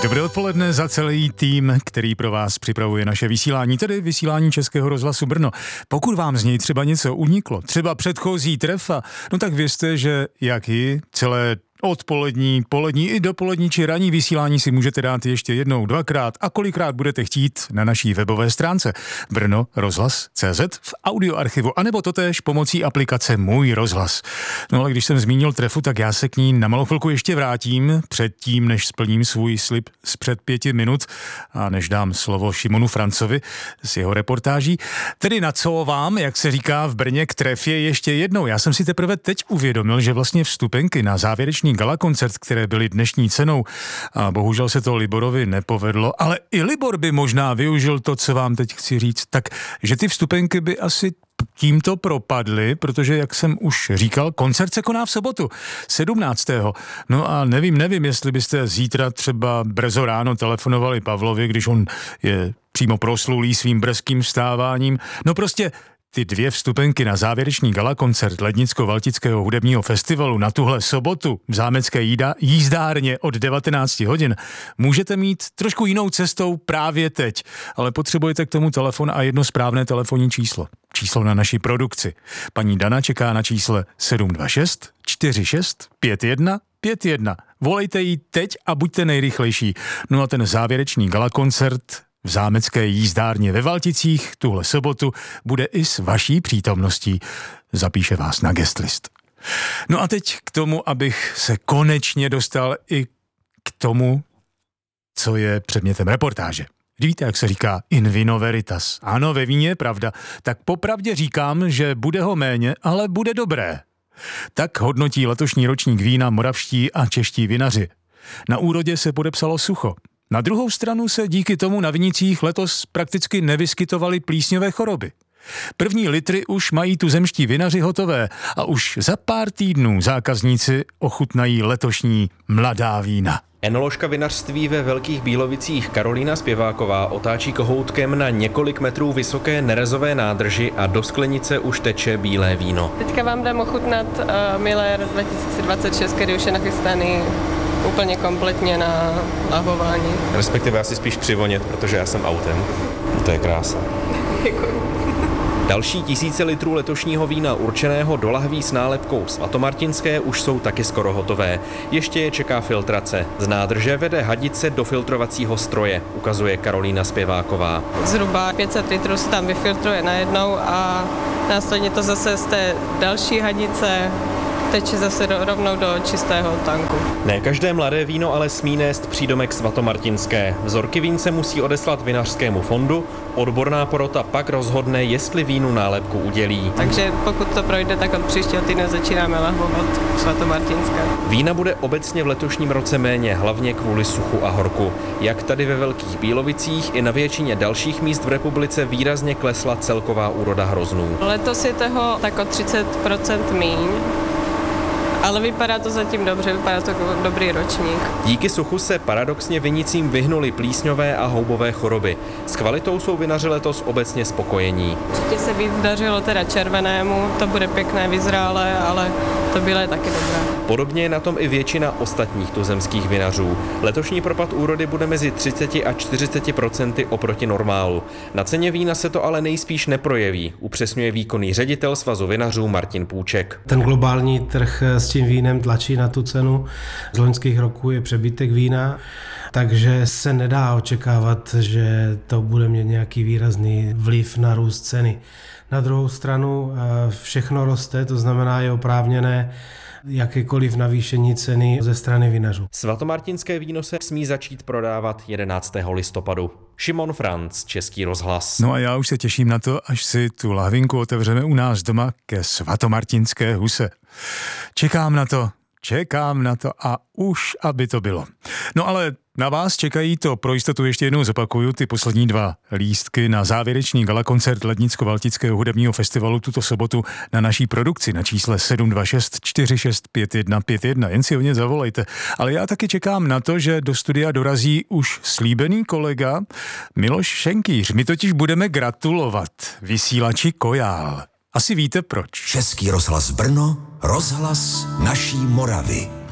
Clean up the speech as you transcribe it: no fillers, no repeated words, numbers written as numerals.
Dobré odpoledne za celý tým, který pro vás připravuje naše vysílání, tedy vysílání Českého rozhlasu Brno. Pokud vám z něj třeba něco uniklo, třeba předchozí trefa, no tak vězte, že jak i celé odpolední, polední i dopolední či ranní vysílání si můžete dát ještě jednou, dvakrát a kolikrát budete chtít na naší webové stránce Brno rozhlas.cz v audioarchivu, anebo totéž pomocí aplikace Můj rozhlas. No ale když jsem zmínil trefu, tak já se k ní na malou chvilku ještě vrátím, předtím, než splním svůj slib z před 5 minut a než dám slovo Šimonu Francovi z jeho reportáží. Tedy na co vám, jak se říká v Brně, k trefě ještě jednou. Já jsem si teprve teď uvědomil, že vlastně vstupenky na závěrečný galakoncert, které byly dnešní cenou, a bohužel se to Liborovi nepovedlo, ale i Libor by možná využil to, co vám teď chci říct, tak že ty vstupenky by asi tímto propadly, protože, jak jsem už říkal, koncert se koná v sobotu, 17. No a nevím, jestli byste zítra třeba brzo ráno telefonovali Pavlovi, když on je přímo proslulý svým brzkým vstáváním. No prostě ty 2 vstupenky na závěrečný galakoncert Lednicko-Valtického hudebního festivalu na tuhle sobotu v zámecké jízdárně od 19 hodin můžete mít trošku jinou cestou právě teď, ale potřebujete k tomu telefon a jedno správné telefonní číslo. Číslo na naší produkci. Paní Dana čeká na čísle 726 46 51 51. Volejte jí teď a buďte nejrychlejší. No a ten závěrečný galakoncert v zámecké jízdárně ve Valticích tuhle sobotu bude i s vaší přítomností. Zapíše vás na guestlist. No a teď k tomu, abych se konečně dostal i k tomu, co je předmětem reportáže. Víte, jak se říká in vino veritas. Ano, ve víně je pravda. Tak popravdě říkám, že bude ho méně, ale bude dobré. Tak hodnotí letošní ročník vína moravští a čeští vinaři. Na úrodě se podepsalo sucho. Na druhou stranu se díky tomu na vinicích letos prakticky nevyskytovaly plísňové choroby. První litry už mají tuzemští vinaři hotové a už za pár týdnů zákazníci ochutnají letošní mladá vína. Enoložka vinařství ve Velkých Bílovicích Karolína Spěváková otáčí kohoutkem na několik metrů vysoké nerezové nádrži a do sklenice už teče bílé víno. Teďka vám dám ochutnat Miller 2026, který už je nachystaný úplně kompletně na lahvování. Respektive asi spíš přivonět, protože já jsem autem. To je krása. Děkuji. Další tisíce litrů letošního vína určeného do lahví s nálepkou svatomartinské už jsou taky skoro hotové. Ještě je čeká filtrace. Z nádrže vede hadice do filtrovacího stroje, ukazuje Karolína Spěváková. Zhruba 500 litrů se tam vyfiltruje najednou a následně to zase z té další hadice teče zase rovnou do čistého tanku. Ne každé mladé víno ale smí nést přídomek svatomartinské. Vzorky vín se musí odeslat vinařskému fondu, odborná porota pak rozhodne, jestli vínu nálepku udělí. Takže pokud to projde, tak od příštího týdne začínáme lahvovat svatomartinské. Vína bude obecně v letošním roce méně, hlavně kvůli suchu a horku. Jak tady ve Velkých Bílovicích, i na většině dalších míst v republice výrazně klesla celková úroda hroznů. Letos je toho tak o 30% míň. Ale vypadá to zatím dobře, vypadá to jako dobrý ročník. Díky suchu se paradoxně vinicím vyhnuli plísňové a houbové choroby. S kvalitou jsou vinaři letos obecně spokojení. Určitě se víc dařilo teda červenému, to bude pěkné, vyzrálé, ale to bílé je taky dobré. Podobně je na tom i většina ostatních tuzemských vinařů. Letošní propad úrody bude mezi 30 a 40% oproti normálu. Na ceně vína se to ale nejspíš neprojeví, upřesňuje výkonný ředitel Svazu vinařů Martin Půček. Ten globální trh s tím vínem tlačí na tu cenu. Z loňských roků je přebytek vína, takže se nedá očekávat, že to bude mít nějaký výrazný vliv na růst ceny. Na druhou stranu všechno roste, to znamená je oprávněné jakékoliv navýšení ceny ze strany vinařů. Svatomartinské víno se smí začít prodávat 11. listopadu. Šimon Franc, Český rozhlas. No a já už se těším na to, až si tu lahvinku otevřeme u nás doma ke svatomartinské huse. Čekám na to a už, aby to bylo. No ale na vás čekají, to pro jistotu ještě jednou zopakuju, ty poslední 2 lístky na závěrečný galakoncert Lednicko-Valtického hudebního festivalu tuto sobotu na naší produkci na čísle 726 46 51 51. Jen si o ně zavolejte. Ale já taky čekám na to, že do studia dorazí už slíbený kolega Miloš Šenkýř. My totiž budeme gratulovat vysílači Kojál. Asi víte proč. Český rozhlas Brno, rozhlas naší Moravy.